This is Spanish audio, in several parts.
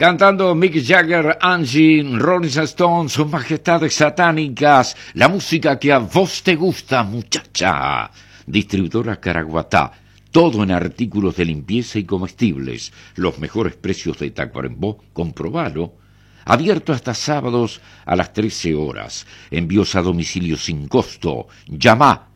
Cantando Mick Jagger, Angie, Rolling Stones, sus majestades satánicas, la música que a vos te gusta, muchacha. Distribuidora Caraguatá, todo en artículos de limpieza y comestibles, los mejores precios de Tacuarembó, comprobalo. Abierto hasta sábados a las 13 horas, envíos a domicilio sin costo, llama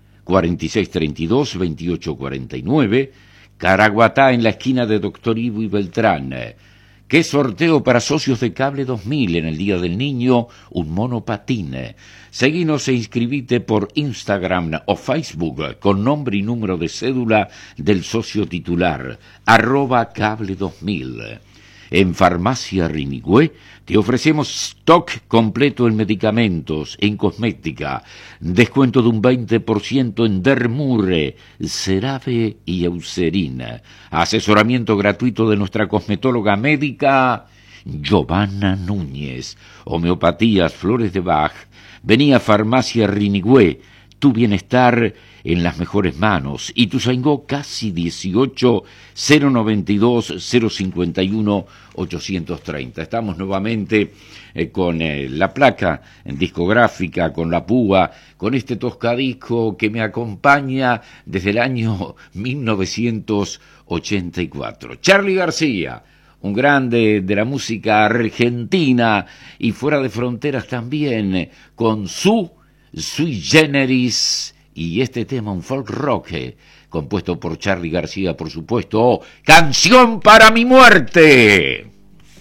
4632-2849, Caraguatá en la esquina de Doctor Ivo y Beltrán. ¿Qué sorteo para socios de Cable 2000 en el Día del Niño? Un monopatín. Seguinos e inscribite por Instagram o Facebook con nombre y número de cédula del socio titular, @Cable 2000. En Farmacia Rinigüé te ofrecemos stock completo en medicamentos, en cosmética, descuento de un 20% en Dermure, CeraVe y Eucerina, asesoramiento gratuito de nuestra cosmetóloga médica Giovanna Núñez, homeopatías, flores de Bach. Vení a Farmacia Rinigüé, tu bienestar en las mejores manos. Y Ituzaingó casi 18 092 051 830. Estamos nuevamente con la placa discográfica, con la púa, con este toscadisco que me acompaña desde el año 1984. Charly García, un grande de la música argentina y fuera de fronteras también, con su Sui Generis y este tema, un folk rock compuesto por Charly García, por supuesto. ¡Canción para mi muerte!